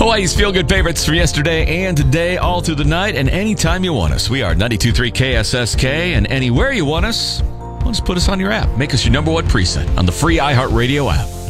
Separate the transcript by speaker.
Speaker 1: Hawaii's feel-good favorites from yesterday and today, all through the night, and anytime you want us. We are 92.3 KSSK, and anywhere you want us, well, just put us on your app. Make us your number one preset on the free iHeartRadio app.